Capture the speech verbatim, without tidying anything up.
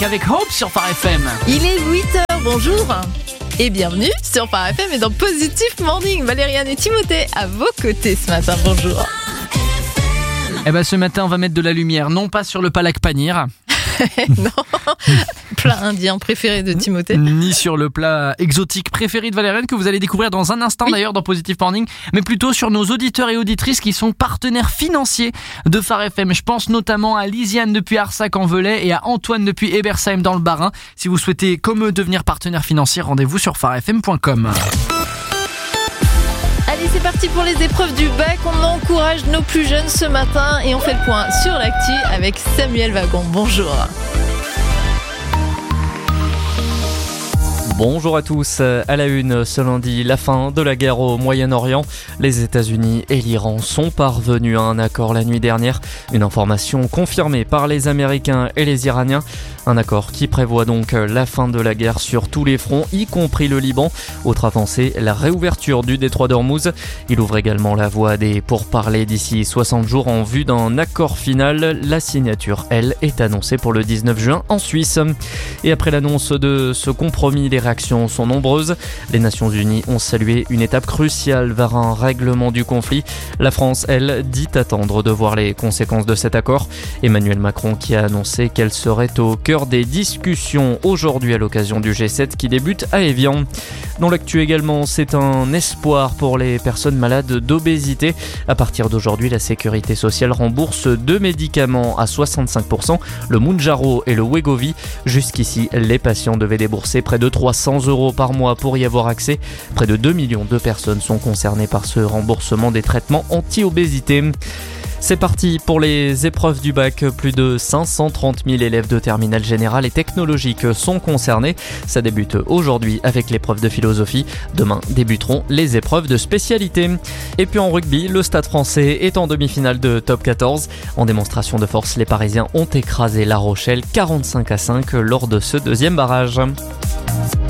avec Hope sur Phare F M. Il est huit heures, bonjour et bienvenue sur Phare F M et dans Positive Morning. Valériane et Timothée à vos côtés ce matin, bonjour. Eh ben ce matin on va mettre de la lumière, non pas sur le palak paneer. Non, plat indien préféré de Timothée. Ni sur le plat exotique préféré de Valériane que vous allez découvrir dans un instant oui. d'ailleurs dans Positive Morning, mais plutôt sur nos auditeurs et auditrices qui sont partenaires financiers de Phare F M. Je pense notamment à Lisiane depuis Arsac-en-Velay et à Antoine depuis Ebersheim dans le Bas-Rhin. Si vous souhaitez comme eux devenir partenaire financier, rendez-vous sur phare f m point com. Allez, c'est parti pour les épreuves du bac. On encourage nos plus jeunes ce matin et on fait le point sur l'actu avec Samuel Wagon. Bonjour. Bonjour à tous. À la une, ce lundi, la fin de la guerre au Moyen-Orient. Les États-Unis et l'Iran sont parvenus à un accord la nuit dernière. Une information confirmée par les Américains et les Iraniens. Un accord qui prévoit donc la fin de la guerre sur tous les fronts, y compris le Liban. Autre avancée, la réouverture du détroit d'Ormuz. Il ouvre également la voie des pourparlers d'ici soixante jours en vue d'un accord final. La signature, elle, est annoncée pour le dix-neuf juin en Suisse. Et après l'annonce de ce compromis, les réactions sont nombreuses. Les Nations Unies ont salué une étape cruciale vers un règlement du conflit. La France, elle, dit attendre de voir les conséquences de cet accord. Emmanuel Macron qui a annoncé qu'elle serait au cœur des discussions aujourd'hui à l'occasion du G sept qui débute à Évian. Dans l'actu également, c'est un espoir pour les personnes malades d'obésité. À partir d'aujourd'hui, la sécurité sociale rembourse deux médicaments à soixante-cinq pour cent, le Mounjaro et le Wegovy. Jusqu'ici, les patients devaient débourser près de trois cents euros par mois pour y avoir accès. Près de deux millions de personnes sont concernées par ce remboursement des traitements anti-obésité. C'est parti pour les épreuves du bac. Plus de cinq cent trente mille élèves de terminale générale et technologique sont concernés. Ça débute aujourd'hui avec l'épreuve de philosophie. Demain débuteront les épreuves de spécialité. Et puis en rugby, le Stade français est en demi-finale de top quatorze. En démonstration de force, les Parisiens ont écrasé La Rochelle quarante-cinq à cinq lors de ce deuxième barrage.